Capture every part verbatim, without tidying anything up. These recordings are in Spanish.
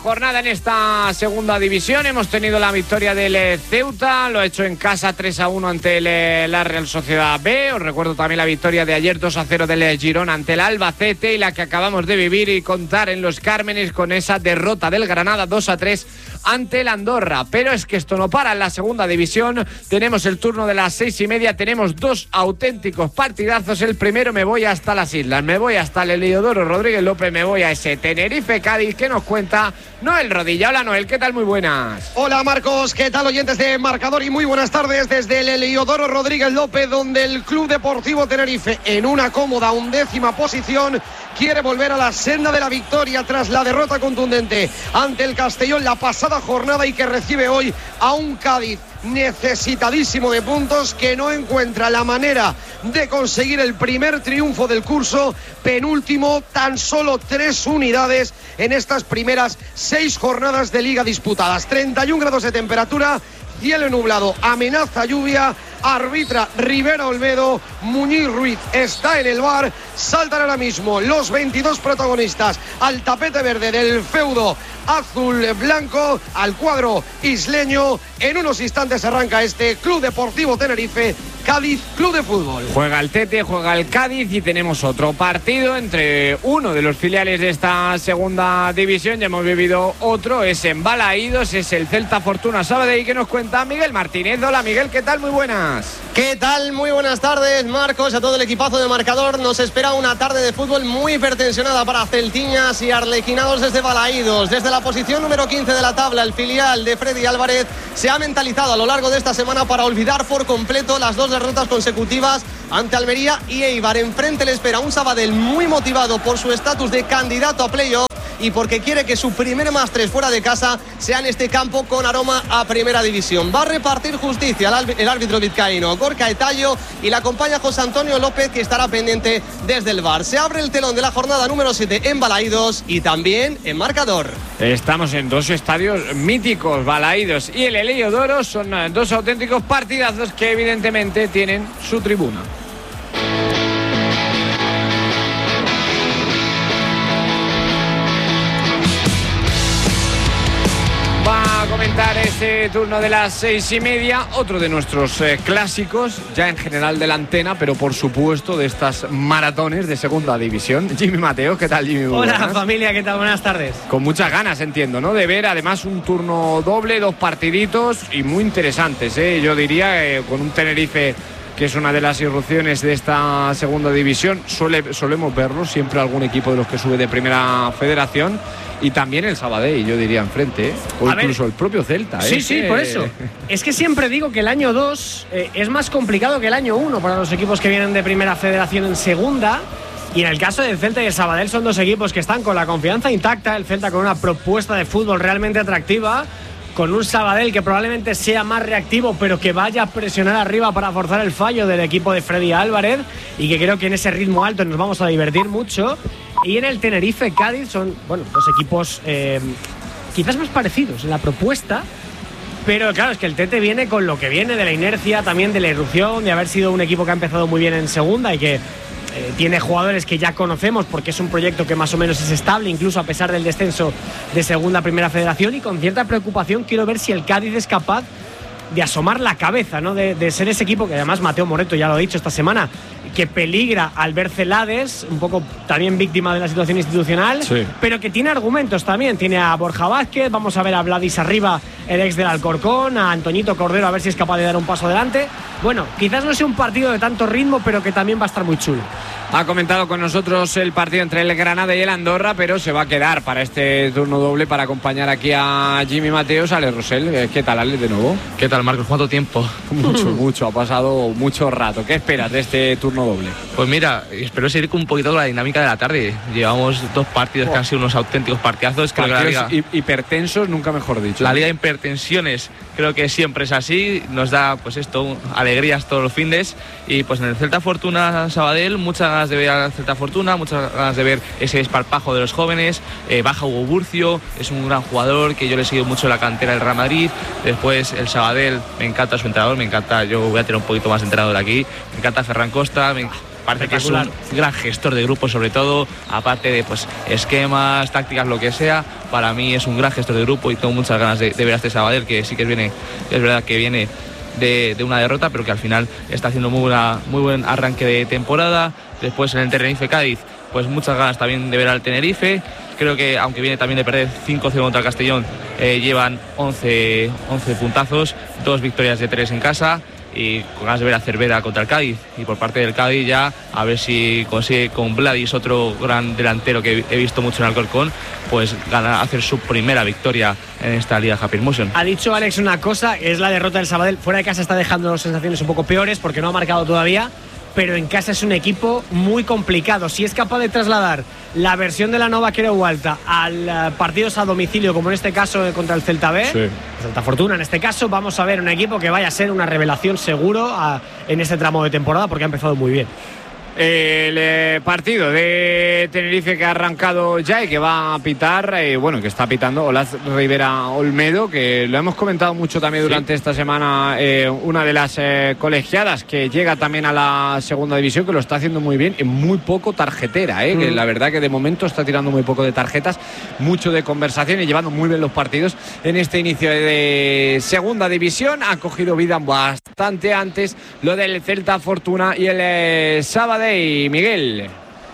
jornada en esta segunda división. Hemos tenido la victoria del Ceuta, lo ha hecho en casa tres a uno ante el, la Real Sociedad B. Os recuerdo también la victoria de ayer dos a cero del Girona ante el Albacete y la que acabamos de vivir y contar en Los Cármenes con esa derrota del Granada dos a tres ante el Andorra. Pero es que esto no para en la segunda división. Tenemos el turno de las seis y media, tenemos dos auténticos partidazos. El primero me voy hasta las islas, me voy hasta el Heliodoro Rodríguez López, me voy a ese Tenerife Cádiz que nos cuenta Noel Rodilla. Hola Noel, ¿qué tal? Muy buenas. Hola Marcos, ¿qué tal oyentes de Marcador? Y muy buenas tardes desde el Heliodoro Rodríguez López, donde el Club Deportivo Tenerife, en una cómoda undécima posición, quiere volver a la senda de la victoria tras la derrota contundente ante el Castellón la pasada jornada y que recibe hoy a un Cádiz necesitadísimo de puntos, que no encuentra la manera de conseguir el primer triunfo del curso, penúltimo, tan solo tres unidades en estas primeras seis jornadas de liga disputadas. treinta y un grados de temperatura, cielo nublado, amenaza lluvia, arbitra Rivera Olmedo, Muñiz Ruiz está en el bar. Saltan ahora mismo los veintidós protagonistas al tapete verde del feudo azul blanco, al cuadro isleño. En unos instantes arranca este Club Deportivo Tenerife Cádiz Club de Fútbol. Juega el Tete, juega el Cádiz y tenemos otro partido entre uno de los filiales de esta segunda división. Ya hemos vivido otro, es en Balaídos, es el Celta Fortuna Sabadell, que nos cuenta Miguel Martínez. Hola Miguel, ¿qué tal? Muy buenas. ¿Qué tal? Muy buenas tardes, Marcos, a todo el equipazo de Marcador. Nos espera una tarde de fútbol muy hipertensionada para celtiñas y arlequinados desde Balaídos. Desde la posición número quince de la tabla, el filial de Freddy Álvarez se ha mentalizado a lo largo de esta semana para olvidar por completo las dos derrotas consecutivas ante Almería y Eibar. Enfrente le espera un Sabadell muy motivado por su estatus de candidato a playoff y porque quiere que su primer más tres fuera de casa sea en este campo con aroma a primera división. Va a repartir justicia el árbitro vizcaíno Gorka Etayo y la acompaña José Antonio López, que estará pendiente desde el V A R. Se abre el telón de la jornada número siete en Balaídos y también en Marcador. Estamos en dos estadios míticos, Balaídos y el Heliodoro. Son dos auténticos partidazos que evidentemente tienen su tribuna. Va a comentar ese turno de las seis y media, otro de nuestros eh, clásicos, ya en general de la antena, pero por supuesto de estas maratones de segunda división. Jimmy Mateos, ¿qué tal, Jimmy? Hola, buenas. Familia, ¿qué tal? Buenas tardes. Con muchas ganas, entiendo, ¿no? De ver además un turno doble, dos partiditos y muy interesantes, ¿eh? Yo diría, eh, con un Tenerife que es una de las irrupciones de esta segunda división. Suele, solemos verlo siempre algún equipo de los que sube de primera federación. Y también el Sabadell, yo diría, enfrente, ¿eh? O a incluso ver, el propio Celta. Sí, ¿eh? sí, por eso. Es que siempre digo que el año dos eh, es más complicado que el año uno para los equipos que vienen de primera federación en segunda. Y en el caso del Celta y el Sabadell son dos equipos que están con la confianza intacta. El Celta con una propuesta de fútbol realmente atractiva, con un Sabadell que probablemente sea más reactivo, pero que vaya a presionar arriba para forzar el fallo del equipo de Freddy Álvarez, y que creo que en ese ritmo alto nos vamos a divertir mucho. Y en el Tenerife Cádiz son, bueno, dos equipos eh, quizás más parecidos en la propuesta, pero claro, es que el Tete viene con lo que viene de la inercia, también de la irrupción, de haber sido un equipo que ha empezado muy bien en segunda y que Eh, tiene jugadores que ya conocemos porque es un proyecto que más o menos es estable, incluso a pesar del descenso de segunda a primera federación. Y con cierta preocupación quiero ver si el Cádiz es capaz de asomar la cabeza, ¿no? De, de ser ese equipo que además Mateo Moreto ya lo ha dicho esta semana, que peligra al ver Celades, un poco también víctima de la situación institucional, sí, pero que tiene argumentos también. Tiene a Borja Vázquez, vamos a ver a Vladis Arriba, el ex del Alcorcón, a Antoñito Cordero, a ver si es capaz de dar un paso adelante. Bueno, quizás no sea un partido de tanto ritmo, pero que también va a estar muy chulo. Ha comentado con nosotros el partido entre el Granada y el Andorra, pero se va a quedar para este turno doble para acompañar aquí a Jimmy Mateos. Ale Rosell, ¿qué tal, Ale, de nuevo? ¿Qué tal, Marcos? ¿Cuánto tiempo? Mucho, mucho, ha pasado mucho rato. ¿Qué esperas de este turno doble? Pues mira, espero seguir con un poquito con la dinámica de la tarde. Llevamos dos partidos oh. que han sido unos auténticos partidazos. Creo partidos que la liga, hipertensos, nunca mejor dicho. La liga de hipertensiones creo que siempre es así. Nos da, pues esto, alegrías todos los findes. Y pues en el Celta Fortuna Sabadell, muchas ganas de ver al Celta Fortuna, muchas ganas de ver ese desparpajo de los jóvenes. Eh, baja Hugo Burcio, es un gran jugador que yo le he seguido mucho en la cantera del Real Madrid. Después el Sabadell, me encanta su entrenador, me encanta, yo voy a tener un poquito más de entrenador aquí. Me encanta Ferran Costa, me, parece que es un gran gestor de grupo, sobre todo, aparte de pues esquemas, tácticas, lo que sea. Para mí es un gran gestor de grupo y tengo muchas ganas de, de ver a este Sabadell, que sí que viene, es verdad que viene de, de una derrota, pero que al final está haciendo muy, buena, muy buen arranque de temporada. Después en el Tenerife Cádiz, pues muchas ganas también de ver al Tenerife. Creo que aunque viene también de perder cinco cero contra el Castellón, eh, llevan once, once puntazos, dos victorias de tres en casa, y con ganas de ver a Cervera contra el Cádiz. Y por parte del Cádiz ya a ver si consigue con Vladis, otro gran delantero que he visto mucho en Alcorcón, pues ganar, hacer su primera victoria en esta Liga Happy Motion. Ha dicho Alex una cosa, es la derrota del Sabadell. Fuera de casa está dejando sensaciones un poco peores porque no ha marcado todavía, pero en casa es un equipo muy complicado. Si es capaz de trasladar la versión de la Nova Quereu Alta al uh, partidos a domicilio, como en este caso eh, contra el Celta B, sí. Celta Fortuna en este caso, vamos a ver un equipo que vaya a ser una revelación seguro a, en este tramo de temporada, porque ha empezado muy bien. El eh, partido de Tenerife que ha arrancado ya y que va a pitar, eh, bueno, que está pitando Olaz Rivera Olmedo, que lo hemos comentado mucho también durante sí. esta semana, eh, una de las eh, colegiadas que llega también a la segunda división, que lo está haciendo muy bien, y muy poco tarjetera, eh, mm. que la verdad que de momento está tirando muy poco de tarjetas, mucho de conversación y llevando muy bien los partidos en este inicio de segunda división. Ha cogido vida bastante antes lo del Celta Fortuna y el eh, Sabadell. Y Miguel,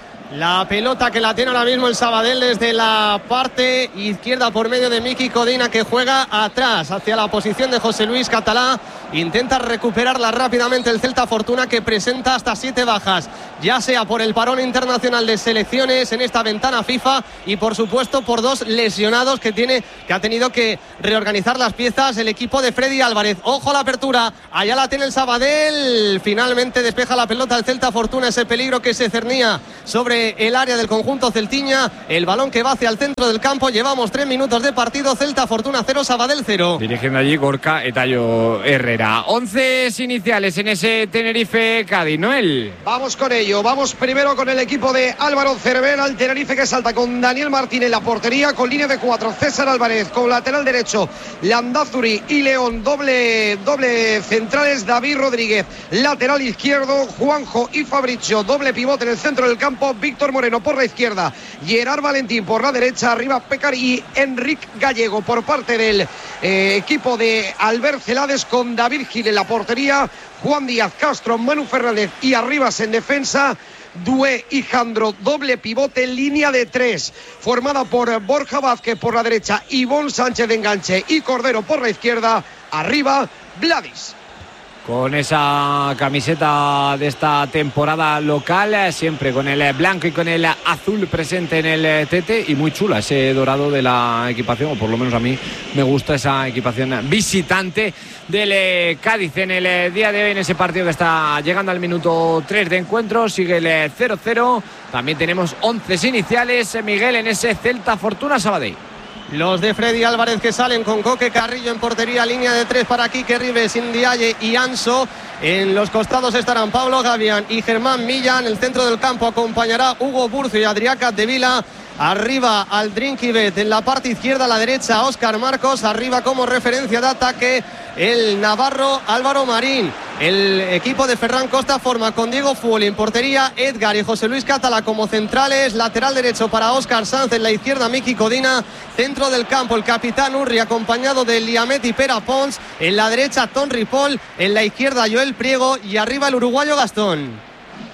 la pelota que la tiene ahora mismo el Sabadell desde la parte izquierda por medio de Miki Codina, que juega atrás hacia la posición de José Luis Catalá. Intenta recuperarla rápidamente el Celta Fortuna, que presenta hasta siete bajas, ya sea por el parón internacional de selecciones en esta ventana FIFA y por supuesto por dos lesionados que tiene, que ha tenido que reorganizar las piezas el equipo de Freddy Álvarez. Ojo a la apertura, allá la tiene el Sabadell, finalmente despeja la pelota el Celta Fortuna, ese peligro que se cernía sobre el área del conjunto celtiña, el balón que va hacia el centro del campo. Llevamos tres minutos de partido, Celta Fortuna cero, Sabadell cero. Dirigiendo allí Gorka Etayo Herrera. Once iniciales en ese Tenerife Cádiz, Noel. Vamos con ello, vamos primero con el equipo de Álvaro Cervera, el Tenerife, que salta con Daniel Martín en la portería, con línea de cuatro, César Álvarez con lateral derecho, Landázuri y León, doble, doble centrales, David Rodríguez, lateral izquierdo, Juanjo y Fabricio, doble pivote en el centro del campo, Víctor Moreno por la izquierda, Gerard Valentín por la derecha, arriba Pécar y Enric Gallego por parte del eh, equipo de Albert Celades, con David Gil en la portería, Juan Díaz Castro, Manu Fernández y Arribas en defensa, Dué y Jandro, doble pivote, línea de tres, formada por Borja Vázquez por la derecha, Ivón Sánchez de enganche y Cordero por la izquierda, arriba Vladis. Con esa camiseta de esta temporada local, siempre con el blanco y con el azul presente en el tete, y muy chula ese dorado de la equipación, o por lo menos a mí me gusta esa equipación visitante del Cádiz en el día de hoy, en ese partido que está llegando al minuto tres de encuentro. Sigue el cero cero, también tenemos once iniciales, Miguel, en ese Celta Fortuna Sabadell. Los de Freddy Álvarez, que salen con Coque Carrillo en portería, línea de tres para Quique Rives, Indiaye y Anso. En los costados estarán Pablo Gavián y Germán Millán. En el centro del campo acompañará Hugo Burcio y Adrià Capdevila. Arriba Aldrinquibet, en la parte izquierda, a la derecha Óscar Marcos. Arriba como referencia de ataque el navarro Álvaro Marín. El equipo de Ferran Costa forma con Diego Fuoli en portería, Edgar y José Luis Catala como centrales. Lateral derecho para Óscar Sanz, en la izquierda Miki Codina. Centro del campo el capitán Urri, acompañado de Liamet y Pera Pons. En la derecha Ton Ripoll, en la izquierda Joel Priego y arriba el uruguayo Gastón.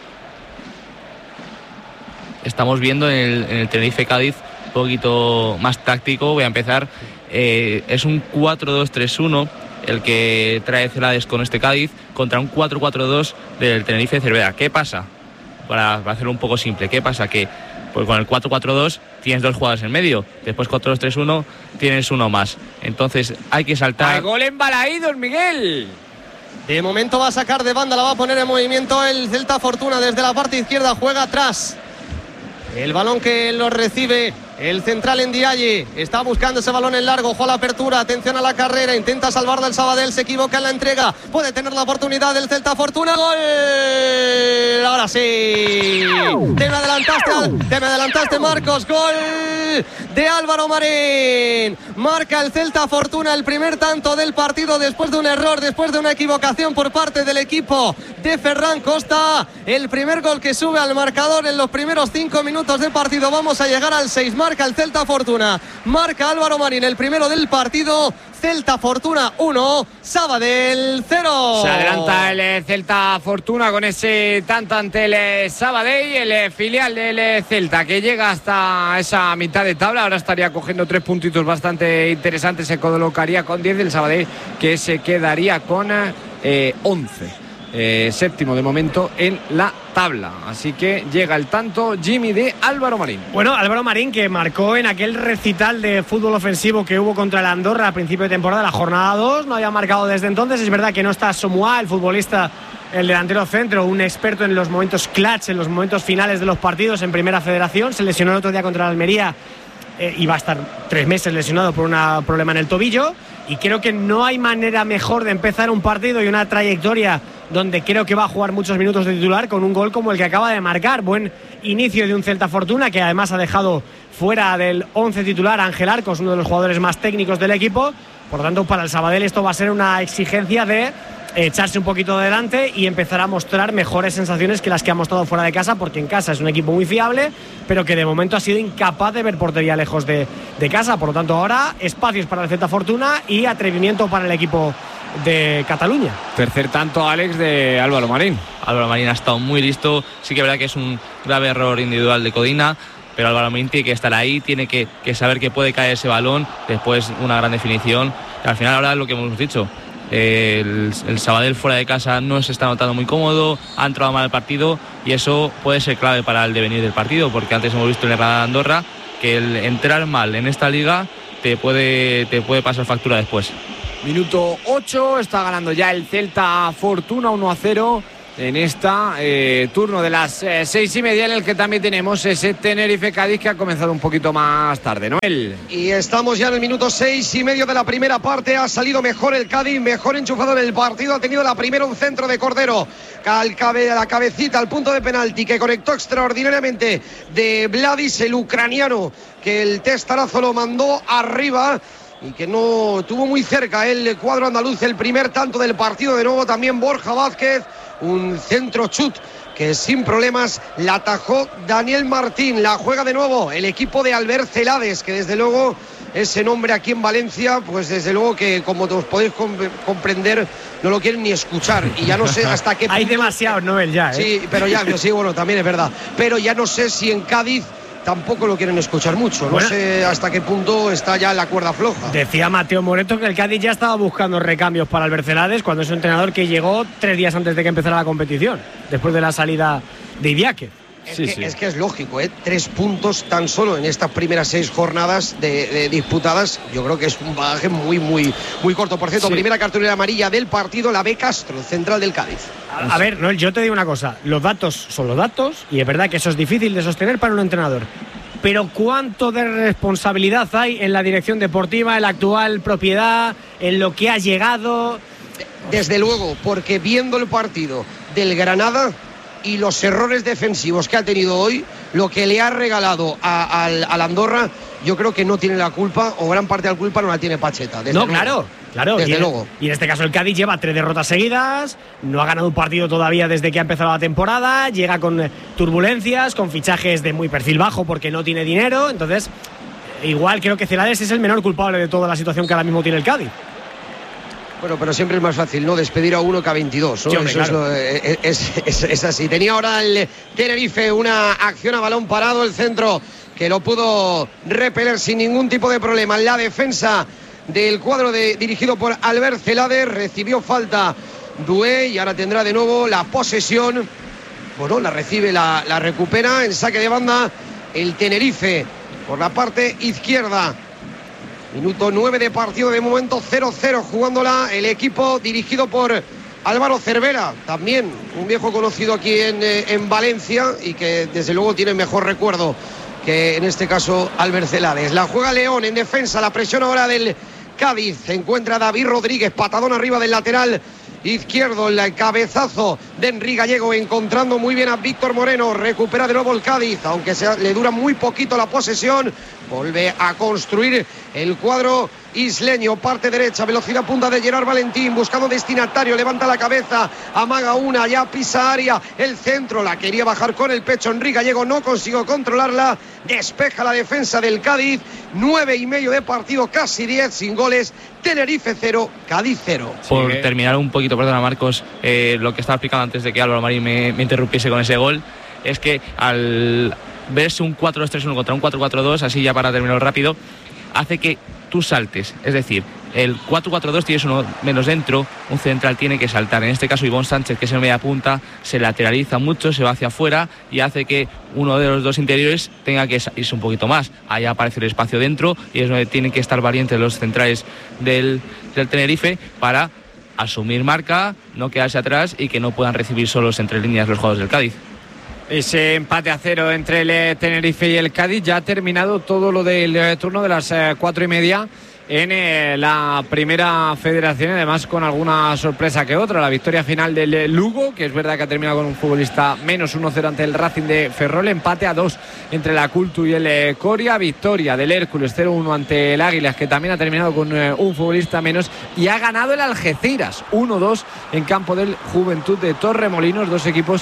Estamos viendo en el, en el Tenerife Cádiz un poquito más táctico. Voy a empezar, eh, es un cuatro dos tres uno el que trae Celades con este Cádiz, contra un cuatro cuatro dos del Tenerife Cervera. ¿Qué pasa? Para, para hacerlo un poco simple, ¿qué pasa? Que pues con el cuatro cuatro dos tienes dos jugadores en medio, después cuatro dos tres uno tienes uno más, entonces hay que saltar. ¡Al gol en Balaídos, Miguel! De momento va a sacar de banda, la va a poner en movimiento el Celta Fortuna desde la parte izquierda, juega atrás. El balón que lo recibe El central en Ndiaye está buscando ese balón en largo, ojo a la apertura, atención a la carrera, intenta salvar del Sabadell, se equivoca en la entrega, puede tener la oportunidad del Celta Fortuna, gol. Ahora sí, te me adelantaste, te me adelantaste Marcos, gol de Álvaro Marín. Marca el Celta Fortuna el primer tanto del partido después de un error, después de una equivocación por parte del equipo de Ferran Costa. El primer gol que sube al marcador en los primeros cinco minutos de partido. Vamos a llegar al seis. Marca el Celta Fortuna, marca Álvaro Marín el primero del partido. Celta Fortuna uno, Sabadell cero. Se adelanta el Celta Fortuna con ese tanto ante el Sabadell, el filial del Celta que llega hasta esa mitad de tabla. Ahora estaría cogiendo tres puntitos bastante interesantes, se colocaría con diez, del Sabadell que se quedaría con eh, once. Eh, séptimo de momento en la tabla, así que llega el tanto Jimmy de Álvaro Marín. Bueno, Álvaro Marín, que marcó en aquel recital de fútbol ofensivo que hubo contra el Andorra a principio de temporada, la jornada dos, no había marcado desde entonces. Es verdad que no está Somoa, el futbolista, el delantero centro, un experto en los momentos clutch, en los momentos finales de los partidos en Primera Federación. Se lesionó el otro día contra el Almería eh, y va a estar tres meses lesionado por un problema en el tobillo. Y creo que no hay manera mejor de empezar un partido y una trayectoria donde creo que va a jugar muchos minutos de titular con un gol como el que acaba de marcar. Buen inicio de un Celta Fortuna, que además ha dejado fuera del once titular a Ángel Arcos, uno de los jugadores más técnicos del equipo. Por lo tanto, para el Sabadell esto va a ser una exigencia de echarse un poquito adelante y empezar a mostrar mejores sensaciones que las que ha mostrado fuera de casa, porque en casa es un equipo muy fiable, pero que de momento ha sido incapaz de ver portería lejos de, de casa. Por lo tanto, ahora espacios para el Celta Fortuna y atrevimiento para el equipo de Cataluña. Tercer tanto, Alex, de Álvaro Marín. Álvaro Marín ha estado muy listo. Sí que es verdad que es un grave error individual de Codina, pero Álvaro Marín tiene que estar ahí, tiene que, que saber que puede caer ese balón, después una gran definición. Y al final, ahora lo que hemos dicho, eh, el, el Sabadell fuera de casa no se está notando muy cómodo, ha entrado mal el partido y eso puede ser clave para el devenir del partido, porque antes hemos visto en la Granada Andorra que el entrar mal en esta liga te puede, te puede pasar factura después. Minuto ocho, está ganando ya el Celta Fortuna uno a cero en esta eh, turno de las eh, seis y media, en el que también tenemos ese Tenerife-Cádiz que ha comenzado un poquito más tarde, Noel. Y estamos ya en el minuto seis y medio de la primera parte. Ha salido mejor el Cádiz, mejor enchufado en el partido. Ha tenido la primera un centro de Cordero al cabe, la cabecita al punto de penalti, que conectó extraordinariamente de Vladis, el ucraniano, que el testarazo lo mandó arriba y que no tuvo muy cerca el cuadro andaluz el primer tanto del partido. De nuevo también Borja Vázquez, un centro chut que sin problemas la atajó Daniel Martín. La juega de nuevo el equipo de Albert Celades, que desde luego ese nombre aquí en Valencia, pues desde luego que, como os podéis comprender, no lo quieren ni escuchar. Y ya no sé hasta qué punto... Hay demasiados, Noel, ya, ¿eh? Sí, pero ya, sí, bueno, también es verdad. Pero ya no sé si en Cádiz tampoco lo quieren escuchar mucho. No bueno, sé hasta qué punto está ya la cuerda floja. Decía Mateo Moreto que el Cádiz ya estaba buscando recambios para Albert Celades, cuando es un entrenador que llegó tres días antes de que empezara la competición, después de la salida de Idiáquez. Es, sí, que, sí. es que es lógico, ¿eh? Tres puntos tan solo en estas primeras seis jornadas de, de disputadas. Yo creo que es un bagaje muy, muy, muy corto. Por cierto, sí. Primera cartulina amarilla del partido, la B. Castro, central del Cádiz. A, a ver, Noel, yo te digo una cosa. Los datos son los datos y es verdad que eso es difícil de sostener para un entrenador. Pero ¿cuánto de responsabilidad hay en la dirección deportiva, en la actual propiedad, en lo que ha llegado? Desde luego, porque viendo el partido del Granada y los errores defensivos que ha tenido hoy, lo que le ha regalado a, a, a la Andorra, yo creo que no tiene la culpa, o gran parte de la culpa no la tiene Pacheta. Desde no, luego. claro, claro. Desde y en, luego. Y en este caso el Cádiz lleva tres derrotas seguidas, no ha ganado un partido todavía desde que ha empezado la temporada, llega con turbulencias, con fichajes de muy perfil bajo porque no tiene dinero, entonces igual creo que Celades es el menor culpable de toda la situación que ahora mismo tiene el Cádiz. Bueno, pero siempre es más fácil, ¿no? Despedir a uno que a veintidós, ¿no? Sí, hombre, Eso claro. es, es, es, es así. Tenía ahora el Tenerife una acción a balón parado, el centro que lo pudo repeler sin ningún tipo de problema. La defensa del cuadro de, dirigido por Albert Celades, recibió falta Dué y ahora tendrá de nuevo la posesión. Bueno, la recibe, la, la recupera en saque de banda el Tenerife por la parte izquierda. Minuto nueve de partido, de momento cero cero jugándola el equipo dirigido por Álvaro Cervera, también un viejo conocido aquí en, en Valencia y que desde luego tiene mejor recuerdo que en este caso Albert Celades. La juega León en defensa, la presión ahora del Cádiz. Se encuentra David Rodríguez, patadón arriba del lateral izquierdo, el cabezazo de Henry Gallego encontrando muy bien a Víctor Moreno. Recupera de nuevo el Cádiz, aunque se, le dura muy poquito la posesión. Vuelve a construir el cuadro isleño, parte derecha, velocidad punta de Gerard Valentín, buscando destinatario, levanta la cabeza, amaga una, ya pisa área, el centro, la quería bajar con el pecho Henry Gallego, no consiguió controlarla, despeja la defensa del Cádiz. Nueve y medio de partido, casi diez, sin goles. Tenerife cero, Cádiz cero. Por Sí. terminar un poquito, perdona Marcos, eh, lo que estaba explicando antes de que Álvaro Marín me, me interrumpiese con ese gol, es que al verse un cuatro dos tres uno contra un cuatro cuatro dos, así ya para terminar rápido, hace que tú saltes, es decir, el cuatro cuatro dos tienes uno menos dentro, un central tiene que saltar. En este caso Ivón Sánchez, que es el media punta, se lateraliza mucho, se va hacia afuera y hace que uno de los dos interiores tenga que irse un poquito más. Ahí aparece el espacio dentro y es donde tienen que estar valientes los centrales del, del Tenerife para asumir marca, no quedarse atrás y que no puedan recibir solos entre líneas los jugadores del Cádiz. Ese empate a cero entre el eh, Tenerife y el Cádiz. Ya ha terminado todo lo del eh, turno de las eh, cuatro y media en eh, la primera federación, además con alguna sorpresa que otra. La victoria final del eh, Lugo, que es verdad que ha terminado con un futbolista menos uno cero ante el Racing de Ferrol. Empate a dos entre la Cultu y el eh, Coria. Victoria del Hércules cero uno ante el Águilas, que también ha terminado con eh, un futbolista menos. Y ha ganado el Algeciras uno dos en campo del Juventud de Torremolinos. Dos equipos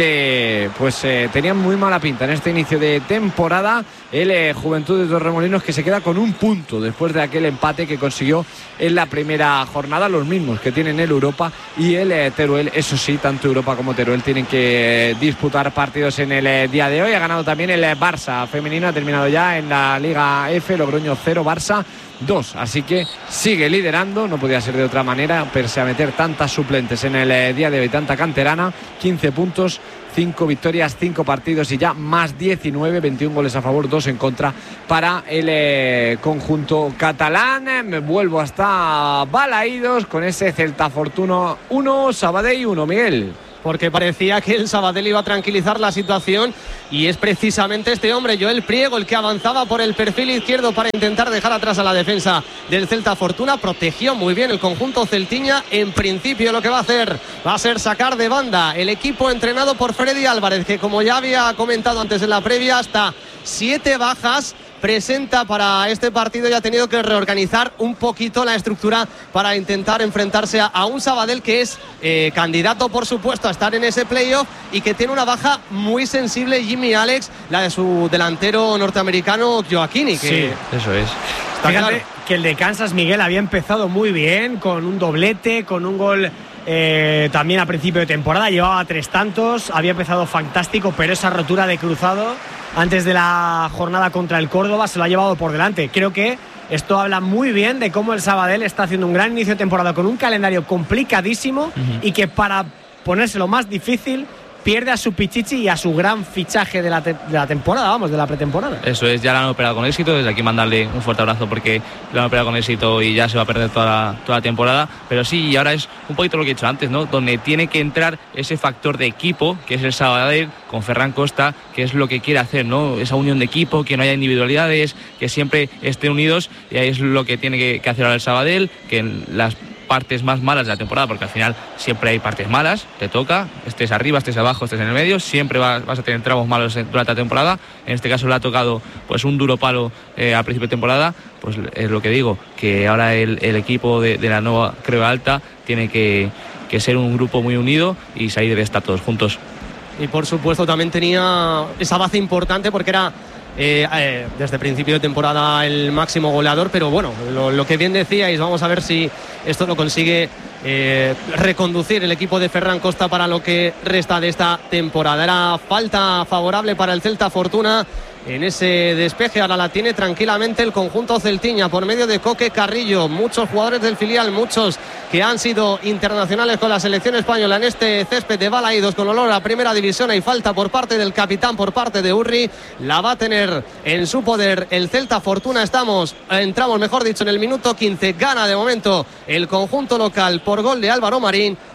que pues eh, tenían muy mala pinta en este inicio de temporada. El eh, Juventud de Torremolinos, que se queda con un punto después de aquel empate que consiguió en la primera jornada, los mismos que tienen el Europa y el eh, Teruel. Eso sí, tanto Europa como Teruel tienen que eh, disputar partidos en el eh, día de hoy. Ha ganado también el eh, Barça femenino, ha terminado ya en la Liga F, Logroño cero, Barça dos, así que sigue liderando, no podía ser de otra manera, pese a meter tantas suplentes en el eh, día de hoy, tanta canterana. Quince puntos, cinco victorias, cinco partidos y ya más diecinueve, veintiún goles a favor, dos en contra para el eh, conjunto catalán. Me vuelvo hasta Balaídos con ese Celta Fortuna uno, Sabadell uno, Miguel. Porque parecía que el Sabadell iba a tranquilizar la situación y es precisamente este hombre, Joel Priego, el que avanzaba por el perfil izquierdo para intentar dejar atrás a la defensa del Celta Fortuna. Protegió muy bien el conjunto celtiña. En principio lo que va a hacer va a ser sacar de banda el equipo entrenado por Freddy Álvarez, que como ya había comentado antes en la previa, hasta siete bajas presenta para este partido y ha tenido que reorganizar un poquito la estructura para intentar enfrentarse a, a un Sabadell que es eh, candidato, por supuesto, a estar en ese playoff y que tiene una baja muy sensible, Jimmy Alex, la de su delantero norteamericano Joaquini, que Sí, eso es. está Fíjate claro. que el de Kansas, Miguel, había empezado muy bien, con un doblete, con un gol eh, también a principio de temporada, llevaba tres tantos, había empezado fantástico, pero esa rotura de cruzado antes de la jornada contra el Córdoba se lo ha llevado por delante. Creo que esto habla muy bien de cómo el Sabadell está haciendo un gran inicio de temporada con un calendario complicadísimo uh-huh. y que para ponérselo más difícil pierde a su Pichichi y a su gran fichaje de la, te- de la temporada, vamos, de la pretemporada. Eso es, ya la han operado con éxito. Desde aquí mandarle un fuerte abrazo porque lo han operado con éxito y ya se va a perder toda la, toda la temporada. Pero sí, y ahora es un poquito lo que he dicho antes, ¿no? Donde tiene que entrar ese factor de equipo, que es el Sabadell, con Ferran Costa, que es lo que quiere hacer, ¿no? Esa unión de equipo, que no haya individualidades, que siempre estén unidos, y ahí es lo que tiene que, que hacer ahora el Sabadell, que en las partes más malas de la temporada, porque al final siempre hay partes malas, te toca, estés arriba, estés abajo, estés en el medio, siempre vas, vas a tener tramos malos durante la temporada. En este caso le ha tocado pues un duro palo eh, al principio de temporada. Pues es lo que digo, que ahora el, el equipo de, de la nueva Creu Alta tiene que, que ser un grupo muy unido y salir de esta todos juntos. Y por supuesto también tenía esa base importante porque era Eh, eh, desde principio de temporada el máximo goleador, pero bueno, lo, lo que bien decíais, vamos a ver si esto lo consigue eh, reconducir el equipo de Ferran Costa para lo que resta de esta temporada. Era falta favorable para el Celta Fortuna en ese despeje, ahora la tiene tranquilamente el conjunto celtiña por medio de Coque Carrillo. Muchos jugadores del filial, muchos que han sido internacionales con la selección española en este césped de Balaídos con olor a primera división. Hay falta por parte del capitán, por parte de Urri, la va a tener en su poder el Celta Fortuna. Estamos, entramos mejor dicho en el minuto quince, gana de momento el conjunto local por gol de Álvaro Marín,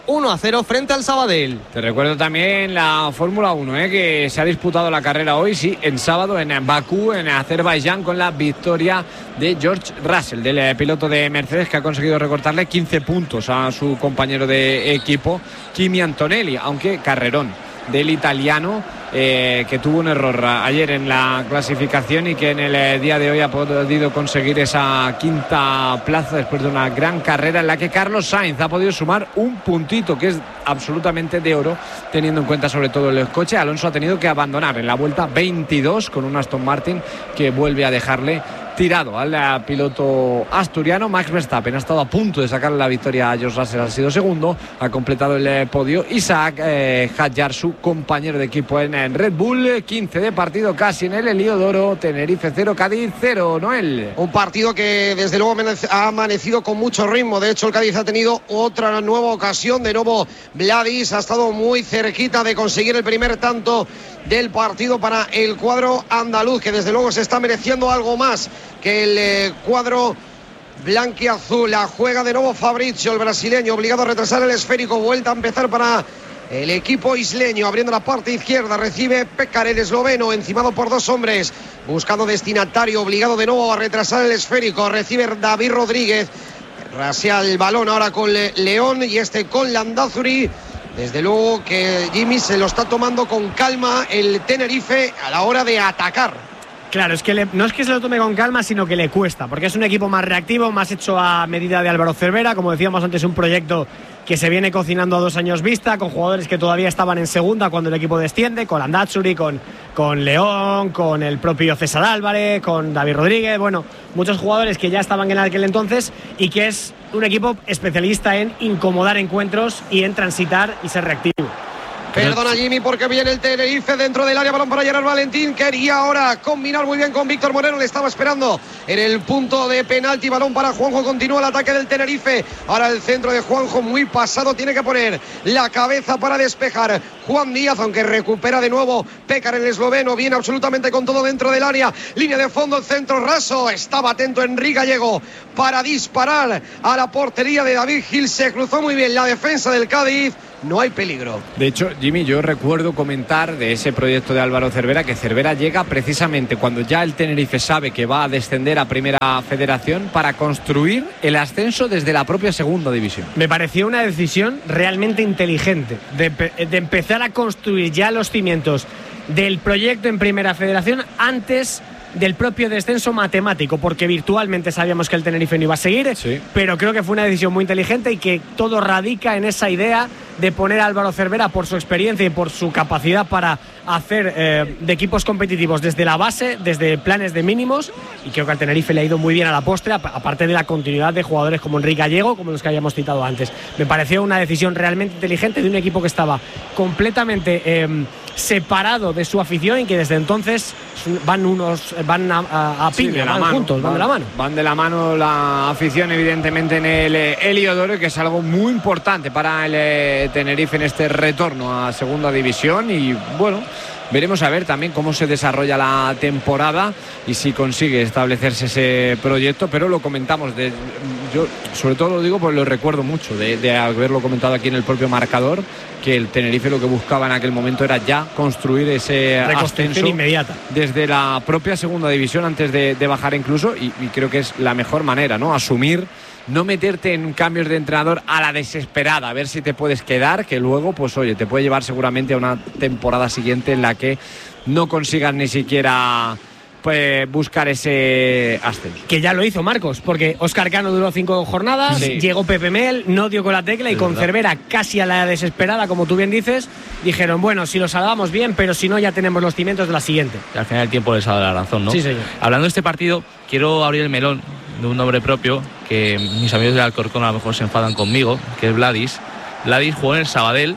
uno a cero frente al Sabadell. Te recuerdo también la Fórmula uno, ¿eh? que se ha disputado la carrera hoy, sí, en sábado en Bakú, en Azerbaiyán, con la victoria de George Russell, del piloto de Mercedes, que ha conseguido recortarle quince puntos a su compañero de equipo, Kimi Antonelli, aunque carrerón del italiano, eh, que tuvo un error ayer en la clasificación y que en el eh, día de hoy ha podido conseguir esa quinta plaza después de una gran carrera en la que Carlos Sainz ha podido sumar un puntito que es absolutamente de oro, teniendo en cuenta sobre todo el coche. Alonso ha tenido que abandonar en la vuelta veintidós con un Aston Martin que vuelve a dejarle tirado al piloto asturiano. Max Verstappen ha estado a punto de sacarle la victoria a George Russell, ha sido segundo, ha completado el podio Isaac eh, Hadjar, su compañero de equipo en, en Red Bull. Quince de partido casi en el Heliodoro. Tenerife cero, Cádiz cero. Noel. Un partido que desde luego ha amanecido con mucho ritmo. De hecho, el Cádiz ha tenido otra nueva ocasión. De nuevo Vladis ha estado muy cerquita de conseguir el primer tanto del partido para el cuadro andaluz, que desde luego se está mereciendo algo más que el eh, cuadro blanquiazul. La juega de nuevo Fabrizio, el brasileño, obligado a retrasar el esférico. Vuelta a empezar para el equipo isleño, abriendo la parte izquierda. Recibe Pekar, el esloveno, encimado por dos hombres, buscando destinatario, obligado de nuevo a retrasar el esférico. Recibe David Rodríguez, rasea el balón ahora con León y este con Landázuri. Desde luego que Jimmy se lo está tomando con calma el Tenerife a la hora de atacar. Claro, es que le, no es que se lo tome con calma, sino que le cuesta, porque es un equipo más reactivo, más hecho a medida de Álvaro Cervera. Como decíamos antes, un proyecto que se viene cocinando a dos años vista, con jugadores que todavía estaban en segunda cuando el equipo desciende, con Landázuri, con, con León, con el propio César Álvarez, con David Rodríguez. Bueno, muchos jugadores que ya estaban en aquel entonces y que es un equipo especialista en incomodar encuentros y en transitar y ser reactivo. Perdona Jimmy, porque viene el Tenerife dentro del área, balón para Gerard Valentín, quería ahora combinar muy bien con Víctor Moreno, le estaba esperando en el punto de penalti, balón para Juanjo, continúa el ataque del Tenerife, ahora el centro de Juanjo muy pasado, tiene que poner la cabeza para despejar Juan Díaz, aunque recupera de nuevo Pekar, el esloveno, viene absolutamente con todo dentro del área, línea de fondo, el centro raso, estaba atento Enrique Gallego para disparar a la portería de David Gil, se cruzó muy bien la defensa del Cádiz. No hay peligro. De hecho, Jimmy, yo recuerdo comentar de ese proyecto de Álvaro Cervera que Cervera llega precisamente cuando ya el Tenerife sabe que va a descender a Primera Federación para construir el ascenso desde la propia Segunda División. Me pareció una decisión realmente inteligente de, de empezar a construir ya los cimientos del proyecto en Primera Federación antes del propio descenso matemático, porque virtualmente sabíamos que el Tenerife no iba a seguir, sí. Pero creo que fue una decisión muy inteligente y que todo radica en esa idea de poner a Álvaro Cervera por su experiencia y por su capacidad para hacer eh, de equipos competitivos desde la base, desde planes de mínimos, y creo que al Tenerife le ha ido muy bien a la postre, aparte de la continuidad de jugadores como Enrique Gallego, como los que habíamos citado antes. Me pareció una decisión realmente inteligente de un equipo que estaba completamente eh, separado de su afición y que desde entonces van unos van a, a, a piña, sí, van mano, juntos, van, van de la mano. Van de la mano la afición, evidentemente, en el eh, Heliodoro, que es algo muy importante para el eh, Tenerife en este retorno a Segunda División. Y bueno, veremos a ver también cómo se desarrolla la temporada y si consigue establecerse ese proyecto, pero lo comentamos, de, yo sobre todo lo digo porque lo recuerdo mucho, de, de haberlo comentado aquí en el propio marcador, que el Tenerife lo que buscaba en aquel momento era ya construir ese ascenso inmediata desde la propia Segunda División antes de, de bajar incluso, y, y creo que es la mejor manera, ¿no? Asumir, no meterte en cambios de entrenador a la desesperada, a ver si te puedes quedar, que luego, pues oye, te puede llevar seguramente a una temporada siguiente en la que no consigas ni siquiera pues buscar ese ascenso. Que ya lo hizo Marcos, porque Óscar Cano duró cinco jornadas, sí. Llegó Pepe Mel, no dio con la tecla, y es con verdad. Cervera casi a la desesperada, como tú bien dices, dijeron, bueno, si lo salvamos bien, pero si no ya tenemos los cimientos de la siguiente. Y al final el tiempo les ha dado la razón, ¿no? Sí, señor. Hablando de este partido, quiero abrir el melón de un nombre propio, que mis amigos del Alcorcón a lo mejor se enfadan conmigo, que es Vladis. Vladis jugó en el Sabadell,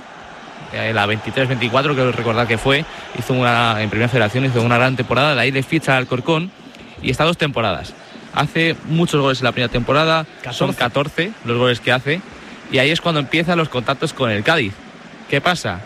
la veintitrés veinticuatro, que recordar que fue, hizo una, en Primera Federación hizo una gran temporada, de ahí le ficha al Alcorcón y está dos temporadas. Hace muchos goles en la primera temporada, catorce. Son catorce los goles que hace, y ahí es cuando empiezan los contactos con el Cádiz. ¿Qué pasa?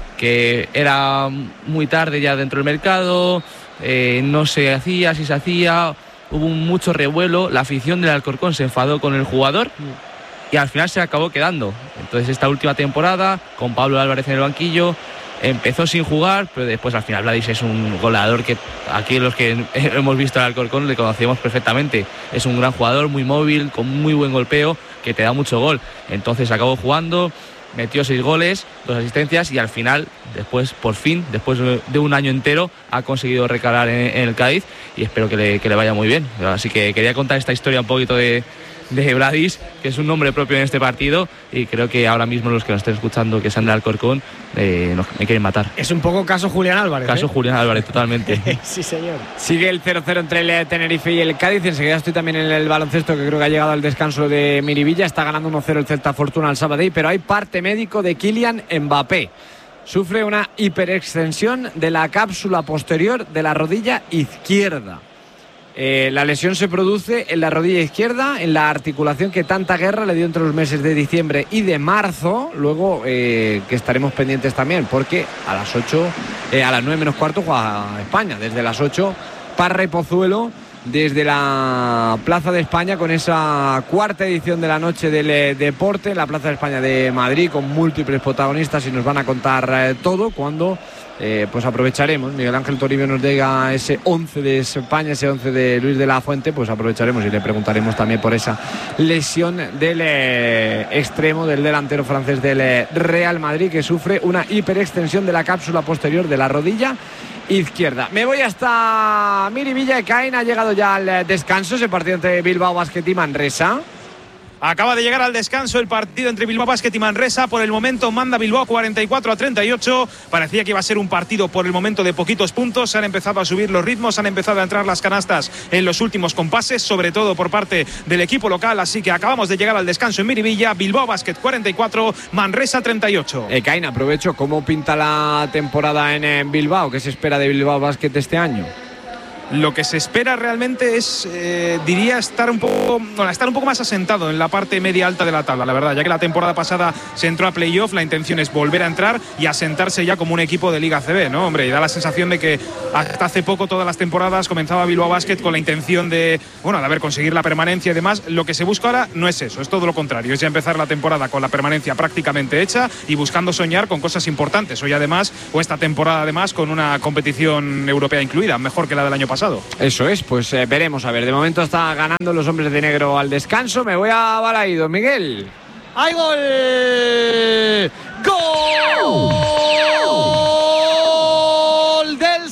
Que era muy tarde ya dentro del mercado, eh, no se hacía, si se hacía, hubo mucho revuelo, la afición del Alcorcón se enfadó con el jugador y al final se acabó quedando. Entonces esta última temporada, con Pablo Álvarez en el banquillo, empezó sin jugar, pero después al final Vladis es un goleador que aquí los que hemos visto al Alcorcón le conocemos perfectamente. Es un gran jugador, muy móvil, con muy buen golpeo, que te da mucho gol. Entonces acabó jugando, metió seis goles, dos asistencias y al final, después, por fin, después de un año entero, ha conseguido recalar en, en el Cádiz y espero que le, que le vaya muy bien. Así que quería contar esta historia un poquito de de Vladis, que es un nombre propio en este partido, y creo que ahora mismo los que nos estén escuchando, que sean de Alcorcón, eh, nos, me quieren matar. Es un poco caso Julián Álvarez. Caso ¿eh? Julián Álvarez, totalmente. Sí, señor. Sigue el cero cero entre el Tenerife y el Cádiz. Enseguida estoy también en el baloncesto, que creo que ha llegado al descanso de Miribilla. Está ganando uno cero el Celta Fortuna al Sabadell, pero hay parte médico de Kylian Mbappé. Sufre una hiperextensión de la cápsula posterior de la rodilla izquierda. Eh, la lesión se produce en la rodilla izquierda, en la articulación que tanta guerra le dio entre los meses de diciembre y de marzo. Luego eh, que estaremos pendientes también, porque a las ocho, eh, a las nueve menos cuarto juega España. Desde las ocho, Parra y Pozuelo desde la Plaza de España, con esa cuarta edición de la Noche del eh, Deporte en la Plaza de España de Madrid, con múltiples protagonistas, y nos van a contar eh, todo cuando eh, pues aprovecharemos. Miguel Ángel Toribio nos diga ese once de España, ese once de Luis de la Fuente, pues aprovecharemos y le preguntaremos también por esa lesión del eh, extremo, del delantero francés del eh, Real Madrid, que sufre una hiperextensión de la cápsula posterior de la rodilla izquierda. Me voy hasta Miribilla. Ekain ha llegado ya al descanso, ese partido entre Bilbao Basket y Manresa. Acaba de llegar al descanso el partido entre Bilbao Basket y Manresa. Por el momento manda Bilbao cuarenta y cuatro a treinta y ocho. Parecía que iba a ser un partido por el momento de poquitos puntos. Se han empezado a subir los ritmos, han empezado a entrar las canastas en los últimos compases, sobre todo por parte del equipo local. Así que acabamos de llegar al descanso en Miribilla. Bilbao Basket cuarenta y cuatro, Manresa treinta y ocho. Ekain, aprovecho, ¿cómo pinta la temporada en Bilbao? ¿Qué se espera de Bilbao Basket este año? Lo que se espera realmente es, eh, diría, estar un poco bueno, estar un poco más asentado en la parte media alta de la tabla, la verdad, ya que la temporada pasada se entró a playoff. La intención es volver a entrar y asentarse ya como un equipo de Liga A C B, ¿no? Hombre, y da la sensación de que hasta hace poco, todas las temporadas, comenzaba Bilbao Basket con la intención de, bueno, de haber conseguir la permanencia y demás. Lo que se busca ahora no es eso, es todo lo contrario, es ya empezar la temporada con la permanencia prácticamente hecha y buscando soñar con cosas importantes. Hoy además, o esta temporada además, con una competición europea incluida, mejor que la del año pasado. Eso es, pues eh, veremos. A ver, de momento está ganando los hombres de negro al descanso. Me voy a Balaídos, Miguel. ¡Hay gol! ¡Gol del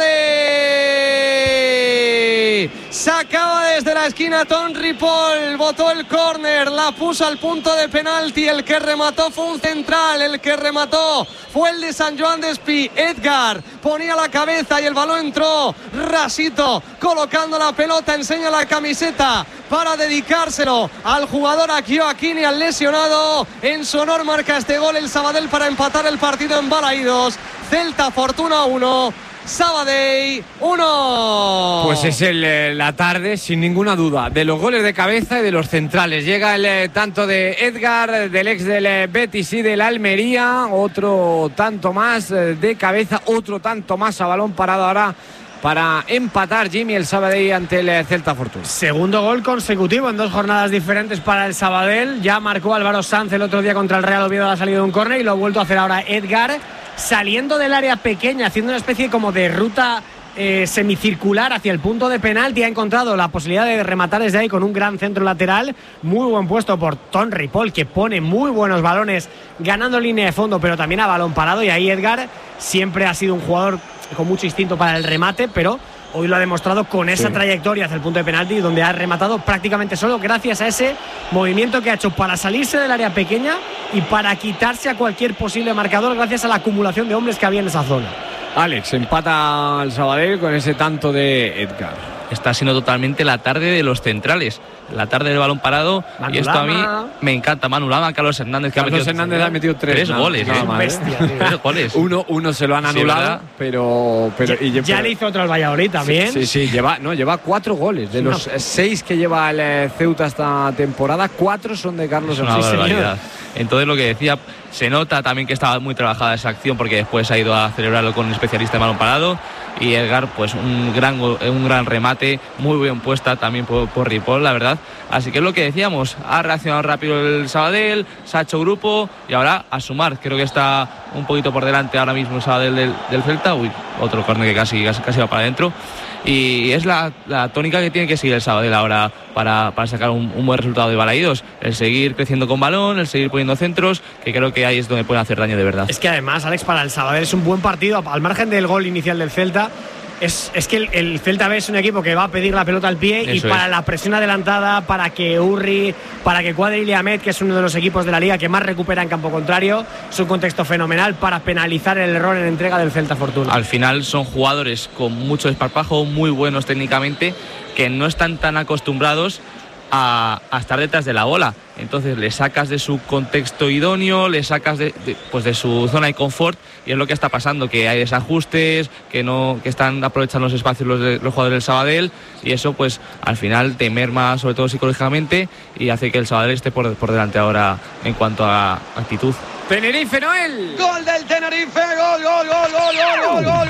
Sabadell! Se acaba desde la esquina Ton Ripoll, botó el córner, la puso al punto de penalti. El que remató fue un central, el que remató fue el de San Joan Despí. Edgar ponía la cabeza y el balón entró rasito, colocando la pelota, enseña la camiseta para dedicárselo al jugador Akioakini, al lesionado. En su honor marca este gol el Sabadell para empatar el partido en Balaídos. Celta Fortuna uno, Sabadell uno. Pues es el, eh, la tarde, sin ninguna duda, de los goles de cabeza y de los centrales. Llega el eh, tanto de Edgar, del ex del eh, Betis y del Almería. Otro tanto más eh, de cabeza, otro tanto más a balón parado ahora para empatar Jimmy el Sabadell ante el eh, Celta Fortuna. Segundo gol consecutivo en dos jornadas diferentes para el Sabadell. Ya marcó Álvaro Sanz el otro día contra el Real Oviedo, ha salido de un córner, y lo ha vuelto a hacer ahora Edgar, saliendo del área pequeña, haciendo una especie como de ruta eh, semicircular hacia el punto de penalti. Ha encontrado la posibilidad de rematar desde ahí con un gran centro lateral. Muy buen puesto por Ton Ripoll, que pone muy buenos balones ganando línea de fondo, pero también a balón parado. Y ahí Edgar siempre ha sido un jugador con mucho instinto para el remate, pero hoy lo ha demostrado con esa sí. trayectoria hacia el punto de penalti, donde ha rematado prácticamente solo, gracias a ese movimiento que ha hecho para salirse del área pequeña y para quitarse a cualquier posible marcador, gracias a la acumulación de hombres que había en esa zona. Alex, empata al Sabadell con ese tanto de Edgar. Está siendo totalmente la tarde de los centrales, la tarde del balón parado. Manu y esto Lama. A mí me encanta. Manu Lama, Carlos Hernández, que Carlos ha metido, Hernández ha metido tres, tres nada, goles. nada ¿eh? más, Bestia, ¿eh? tío. Tres goles. Uno, uno se lo han anulado, sí, pero, pero, ya, y, ya pero, le hizo otro al Valladolid también. Sí, sí, sí, lleva, no, lleva cuatro goles. De los no. seis que lleva el eh, Ceuta esta temporada, cuatro son de Carlos Hernández. Sí, barbaridad. Entonces, lo que decía, se nota también que estaba muy trabajada esa acción, porque después ha ido a celebrarlo con un especialista de balón parado. y Edgar, pues un gran, un gran remate, muy bien puesta también por, por Ripoll, la verdad. Así que es lo que decíamos, ha reaccionado rápido el Sabadell, se ha hecho grupo y ahora a sumar. Creo que está un poquito por delante ahora mismo el Sabadell del, del Celta. Uy, otro córner que casi, casi, casi va para adentro. Y es la, la tónica que tiene que seguir el Sabadell ahora para, para sacar un, un buen resultado de Balaídos. El seguir creciendo con balón, el seguir poniendo centros, que creo que ahí es donde pueden hacer daño de verdad. Es que además, Alex, para el Sabadell es un buen partido, al margen del gol inicial del Celta. Es, es que el, el Celta B es un equipo que va a pedir la pelota al pie. Eso y para es. La presión adelantada, para que Urri, para que Cuadri y Ahmed, que es uno de los equipos de la liga que más recupera en campo contrario, es un contexto fenomenal para penalizar el error en entrega del Celta Fortuna. Al final son jugadores con mucho desparpajo, muy buenos técnicamente, que no están tan acostumbrados A, a estar detrás de la bola. Entonces le sacas de su contexto idóneo, le sacas de, de, pues de su zona de confort, y es lo que está pasando, que hay desajustes, que no que están aprovechando los espacios los, de, los jugadores del Sabadell, y eso pues al final te merma sobre todo psicológicamente y hace que el Sabadell esté por, por delante ahora en cuanto a actitud. Tenerife, Noel. Gol del Tenerife, gol, gol, gol, gol, gol, gol, gol,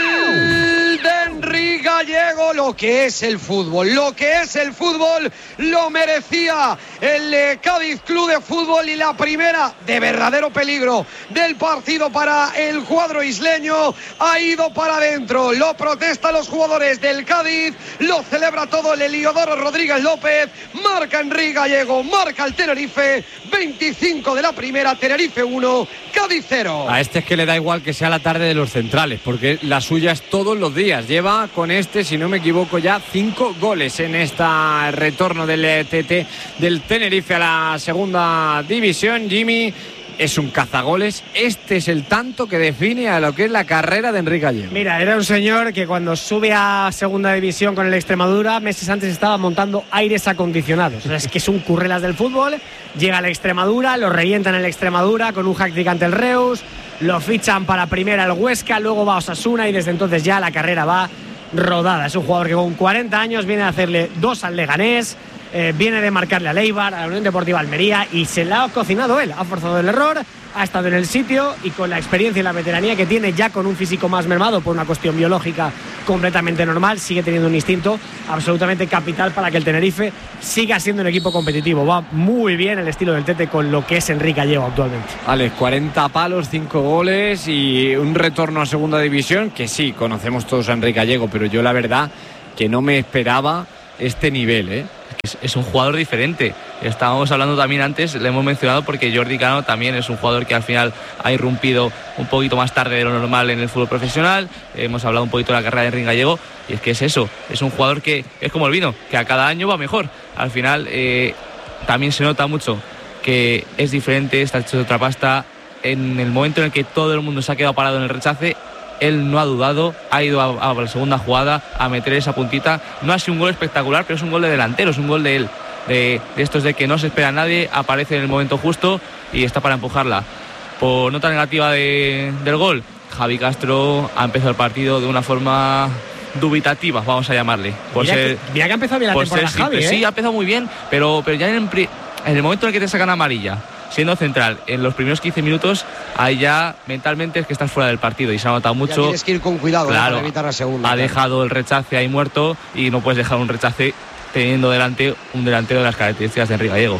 gol de Henry Gallego. Lo que es el fútbol, lo que es el fútbol, lo merecía el eh, Cádiz Club de Fútbol, y la primera de verdadero peligro del partido para el cuadro isleño ha ido para adentro. Lo protestan los jugadores del Cádiz, lo celebra todo el Heliodoro Rodríguez López. Marca Henry Gallego, marca el Tenerife, veinticinco de la primera, Tenerife uno, Cádiz cero. A este es que le da igual que sea la tarde de los centrales, porque la suya es todos los días. Lleva con este, si no me equivoco, ya cinco goles en este retorno del T T del Tenerife a la segunda división. Jimmy, es un cazagoles. Este es el tanto que define a lo que es la carrera de Henry Gallego. Mira, era un señor que cuando sube a segunda división con el Extremadura, meses antes estaba montando aires acondicionados. O sea, es que es un currelas del fútbol. Llega al Extremadura, lo revientan en el Extremadura con un hack-trick ante el Reus, lo fichan para primera el Huesca, luego va a Osasuna, y desde entonces ya la carrera va rodada. Es un jugador que con cuarenta años viene a hacerle dos al Leganés, eh, viene de marcarle al Eibar, a la Unión Deportiva Almería, y se la ha cocinado él. Ha forzado el error, ha estado en el sitio, y con la experiencia y la veteranía que tiene, ya con un físico más mermado por una cuestión biológica completamente normal, sigue teniendo un instinto absolutamente capital para que el Tenerife siga siendo un equipo competitivo. Va muy bien el estilo del Tete con lo que es Henry Gallego actualmente. Alex, cuarenta palos, cinco goles y un retorno a segunda división, que sí, conocemos todos a Henry Gallego, pero yo la verdad que no me esperaba este nivel, ¿eh? Es, es un jugador diferente. Estábamos hablando también antes, le hemos mencionado porque Jordi Cano también es un jugador que al final ha irrumpido un poquito más tarde de lo normal en el fútbol profesional. Hemos hablado un poquito de la carrera de Henry Gallego, y es que es eso, es un jugador que es como el vino, que a cada año va mejor. Al final eh, también se nota mucho que es diferente, está hecho de otra pasta. En el momento en el que todo el mundo se ha quedado parado en el rechace, él no ha dudado, ha ido a, a la segunda jugada a meter esa puntita. No ha sido un gol espectacular, pero es un gol de delantero, es un gol de él, de, de estos de que no se espera a nadie, aparece en el momento justo y está para empujarla. Por nota negativa de, del gol, Javi Castro ha empezado el partido de una forma dubitativa, vamos a llamarle. Por mira, ser, que, mira que ha empezado bien la temporada Javi, ¿eh? Sí, ha empezado muy bien, pero, pero ya en, en el momento en el que te sacan amarilla, siendo central, en los primeros quince minutos, ahí ya mentalmente es que estás fuera del partido y se ha notado mucho. Ya tienes que ir con cuidado, claro, para evitar la segunda. Ha claro. dejado el rechace ahí muerto, y no puedes dejar un rechace teniendo delante un delantero de las características de Henry Gallego.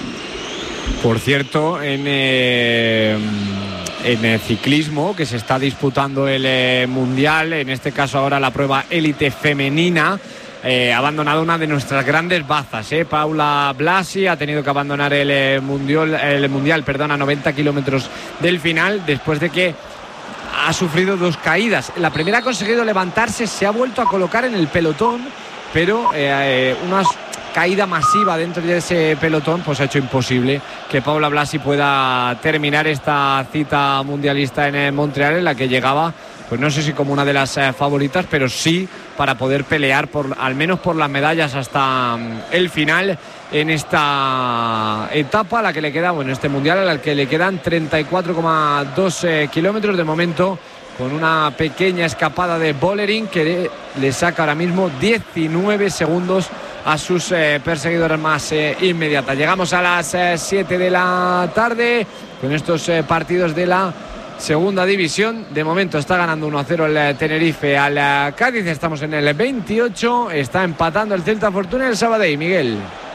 Por cierto, en, eh, en el ciclismo, que se está disputando el eh, Mundial, en este caso ahora la prueba élite femenina, Eh, ha abandonado una de nuestras grandes bazas, eh. Paula Blasi ha tenido que abandonar el eh, mundial, el mundial perdón, a noventa kilómetros del final, después de que ha sufrido dos caídas. La primera ha conseguido levantarse, se ha vuelto a colocar en el pelotón, pero eh, eh, una caída masiva dentro de ese pelotón pues ha hecho imposible que Paula Blasi pueda terminar esta cita mundialista en eh, Montreal, en la que llegaba, pues no sé si como una de las eh, favoritas, pero sí para poder pelear por al menos por las medallas hasta um, el final en esta etapa a la que le queda, bueno, este mundial a la que le quedan treinta y cuatro coma dos eh, kilómetros de momento, con una pequeña escapada de Bollering que le, le saca ahora mismo diecinueve segundos a sus eh, perseguidoras más eh, inmediatas. Llegamos a las eh, siete de la tarde con estos eh, partidos de la segunda división. De momento está ganando uno a cero el Tenerife al Cádiz. Estamos en el veintiocho. Está empatando el Celta Fortuna y el Sabadell, Miguel.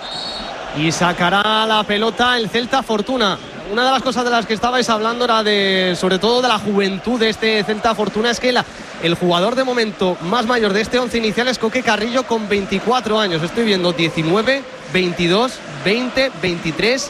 Y sacará la pelota el Celta Fortuna. Una de las cosas de las que estabais hablando era de, sobre todo de la juventud de este Celta Fortuna, es que la, el jugador de momento más mayor de este once inicial es Coque Carrillo con veinticuatro años. Estoy viendo diecinueve, veintidós, veinte, veintitrés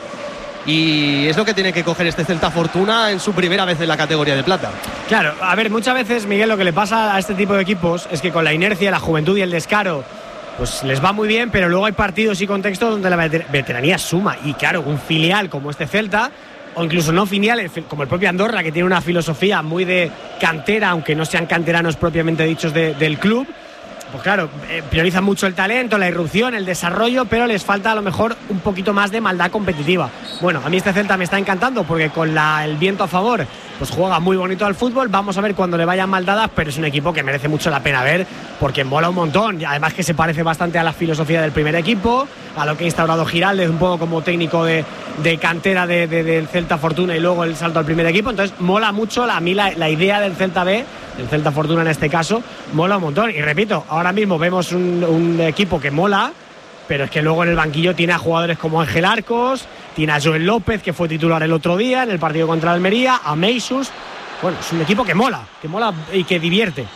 y es lo que tiene que coger este Celta Fortuna en su primera vez en la categoría de plata. Claro, a ver, muchas veces, Miguel, lo que le pasa a este tipo de equipos es que con la inercia, la juventud y el descaro pues les va muy bien, pero luego hay partidos y contextos donde la veteranía suma. Y claro, un filial como este Celta, o incluso no filiales, como el propio Andorra, que tiene una filosofía muy de cantera, aunque no sean canteranos propiamente dichos de, del club, pues claro, eh, priorizan mucho el talento, la irrupción, el desarrollo, pero les falta a lo mejor un poquito más de maldad competitiva. Bueno, a mí este Celta me está encantando porque con la, el viento a favor, pues juega muy bonito al fútbol. Vamos a ver cuando le vayan mal dadas, pero es un equipo que merece mucho la pena ver porque mola un montón. Y además que se parece bastante a la filosofía del primer equipo, a lo que ha instaurado Giraldez un poco como técnico de, de cantera de, de, del Celta Fortuna y luego el salto al primer equipo. Entonces mola mucho a mí la, la idea del Celta B, del Celta Fortuna en este caso, mola un montón. Y repito, ahora mismo vemos un, un equipo que mola, pero es que luego en el banquillo tiene a jugadores como Ángel Arcos, tiene a Joel López, que fue titular el otro día en el partido contra Almería, a Meisus. Bueno, es un equipo que mola, que mola y que divierte.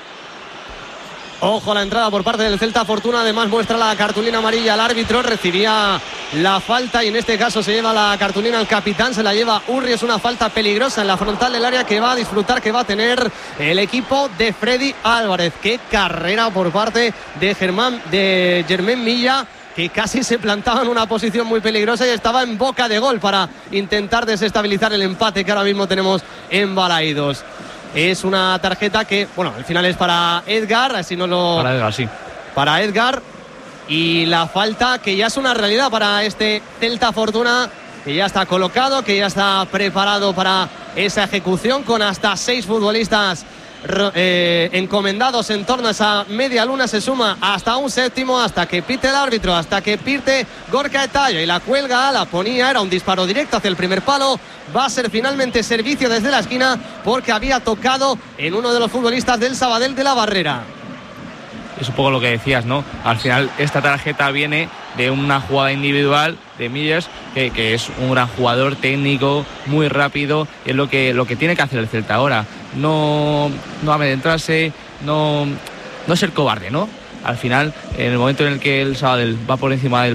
Ojo a la entrada por parte del Celta Fortuna, además muestra la cartulina amarilla al árbitro, recibía la falta y en este caso se lleva la cartulina al capitán, se la lleva Urri, es una falta peligrosa en la frontal del área que va a disfrutar, que va a tener el equipo de Freddy Álvarez. Qué carrera por parte de Germán, de Germán Milla, que casi se plantaba en una posición muy peligrosa y estaba en boca de gol para intentar desestabilizar el empate que ahora mismo tenemos en Balaídos. Es una tarjeta que, bueno, al final es para Edgar, así no lo... Para Edgar, sí. Para Edgar. Y la falta que ya es una realidad para este Celta Fortuna, que ya está colocado, que ya está preparado para esa ejecución, con hasta seis futbolistas eh, encomendados en torno a esa media luna. Se suma hasta un séptimo, hasta que pite el árbitro, hasta que pite Gorka Etayo y la cuelga, la ponía, era un disparo directo hacia el primer palo. Va a ser finalmente servicio desde la esquina porque había tocado en uno de los futbolistas del Sabadell de la barrera. Es un poco lo que decías, ¿no? Al final esta tarjeta viene de una jugada individual de Millers, que, que es un gran jugador técnico, muy rápido, y es lo que, lo que tiene que hacer el Celta ahora. No, no amedrentarse, no, no ser cobarde, ¿no? Al final, en el momento en el que el Sabadell va por encima del,